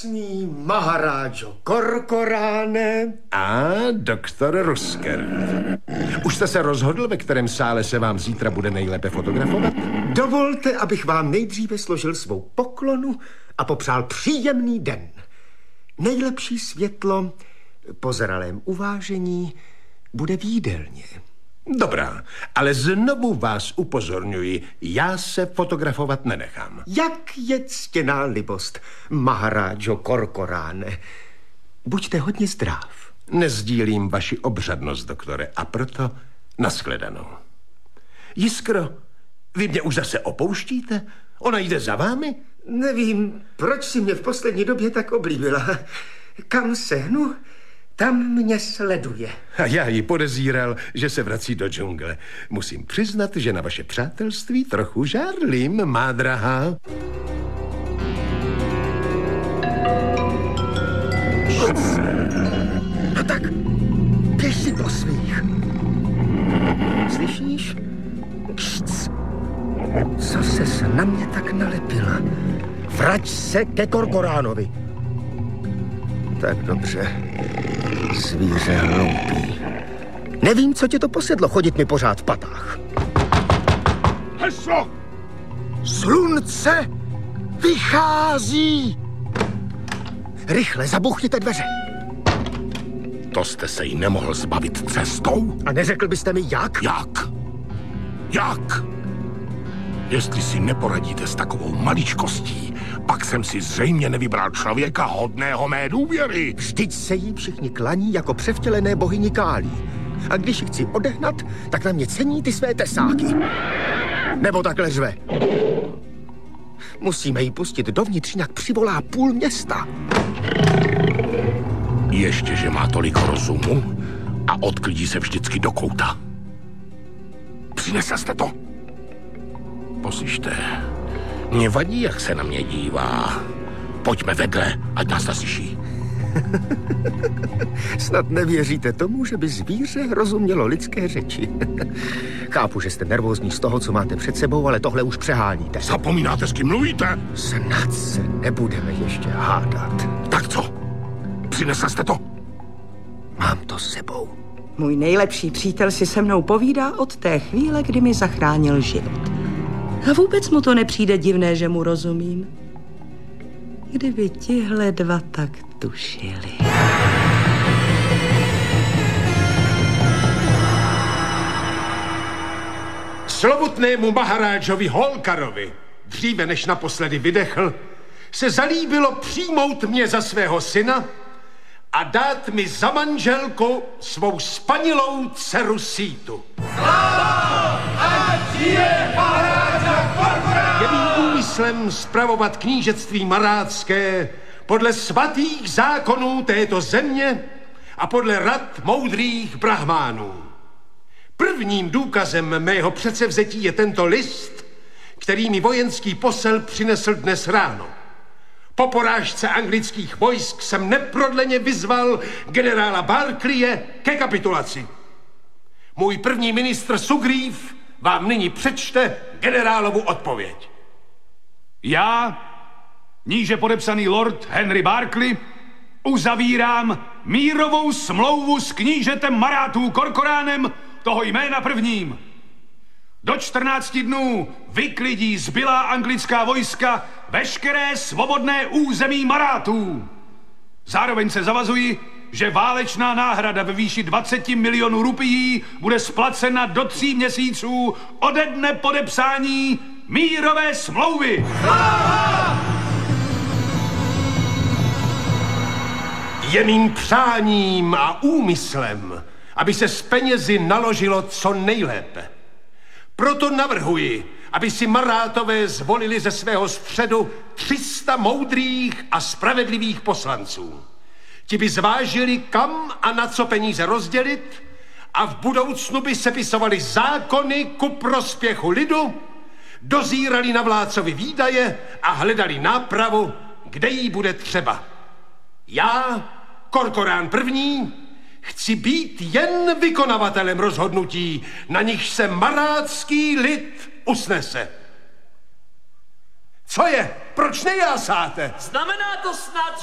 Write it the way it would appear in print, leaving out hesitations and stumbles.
Vzácný Maharajo Korkoráne a doktor Rusker. Už jste se rozhodl, ve kterém sále se vám zítra bude nejlépe fotografovat? Dovolte, abych vám nejdříve složil svou poklonu a popřál příjemný den. Nejlepší světlo po zralém uvážení bude v jídelně. Dobrá, ale znovu vás upozorňuji, já se fotografovat nenechám. Jak je ctěná libost, Maharajo Korkoráne. Buďte hodně zdrav. Nezdílím vaši obřadnost, doktore, a proto nashledanou. Jiskro, vy mě už zase opouštíte? Ona jde za vámi? Nevím, proč si mě v poslední době tak oblíbila. Kam sehnu, tam mě sleduje. A já ji podezíral, že se vrací do džungle. Musím přiznat, že na vaše přátelství trochu žárlím, má drahá. No tak, běž si po svých. Slyšíš? Kšc. Co ses na mě tak nalepila? Vrať se ke Korkoránovi. Tak dobře. Zvíře hloupý. Nevím, co tě to posedlo, chodit mi pořád v patách. Heslo! Slunce vychází! Rychle zabuchněte dveře. To jste se jí nemohl zbavit cestou? A neřekl byste mi jak? Jak? Jestli si neporadíte s takovou maličkostí, pak jsem si zřejmě nevybral člověka hodného mé důvěry. Vždyť se jí všichni klaní jako převtělené bohyni Kálí. A když ji chci odehnat, tak na mě cení ty své tesáky. Nebo takhle řve. Musíme ji pustit dovnitř, jinak přivolá půl města. Ještě, že má tolik rozumu a odklidí se vždycky do kouta. Přinesl jste to? Poslyšte, mě vadí, jak se na mě dívá. Pojďme vedle, ať nás naslyší. Snad nevěříte tomu, že by zvíře rozumělo lidské řeči. Chápu, že jste nervózní z toho, co máte před sebou, ale tohle už přeháníte. Zapomínáte, s kým mluvíte? Snad se nebudeme ještě hádat. Tak co? Přinesl jste to? Mám to s sebou. Můj nejlepší přítel si se mnou povídá od té chvíle, kdy mi zachránil život. A vůbec mu to nepřijde divné, že mu rozumím. Kdyby tihle dva tak tušili. Slovutnému Maharajovi Holkarovi, dříve než naposledy vydechl, se zalíbilo přijmout mě za svého syna a dát mi za manželku svou spanilou dceru Sítu. Je mým úmyslem spravovat knížectví marátské podle svatých zákonů této země a podle rad moudrých brahmánů. Prvním důkazem mého předsevzetí je tento list, který mi vojenský posel přinesl dnes ráno. Po porážce anglických vojsk jsem neprodleně vyzval generála Barclaye ke kapitulaci. Můj první ministr Sugrív vám nyní přečte generálovu odpověď. Já, níže podepsaný lord Henry Barclay, uzavírám mírovou smlouvu s knížetem Marátů Korkoránem toho jména prvním. Do 14 dnů vyklidí zbylá anglická vojska veškeré svobodné území Marátů. Zároveň se zavazuji, že válečná náhrada ve výši 20 milionů rupií bude splacena do 3 měsíců ode dne podepsání mírové smlouvy. Je mým přáním a úmyslem, aby se s penězi naložilo co nejlépe. Proto navrhuji, aby si Marátové zvolili ze svého středu 300 moudrých a spravedlivých poslanců. Ti by zvážili, kam a na co peníze rozdělit a v budoucnu by sepisovali zákony ku prospěchu lidu, dozírali na vládcovi výdaje a hledali nápravu, kde jí bude třeba. Já, Korkorán první, chci být jen vykonavatelem rozhodnutí, na nichž se marátský lid usnese. Co je? Proč nejásáte? Znamená to snad,